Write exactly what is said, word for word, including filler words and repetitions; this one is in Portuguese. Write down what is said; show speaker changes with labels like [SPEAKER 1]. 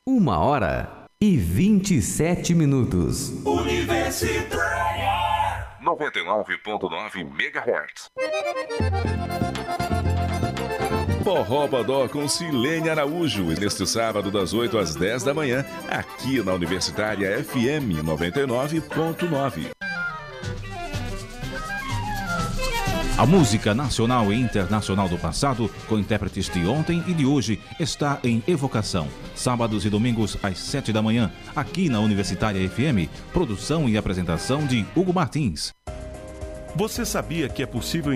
[SPEAKER 1] Uma hora e vinte e sete minutos.
[SPEAKER 2] Universitária noventa e nove ponto nove megahertz. Forró Bodó com Silene Araújo, neste sábado das oito às dez da manhã, aqui na Universitária F M noventa e nove ponto nove.
[SPEAKER 3] A música nacional e internacional do passado, com intérpretes de ontem e de hoje, está em Evocação. Sábados e domingos às sete da manhã, aqui na Universitária F M. Produção e apresentação de Hugo Martins.
[SPEAKER 4] Você sabia que é possível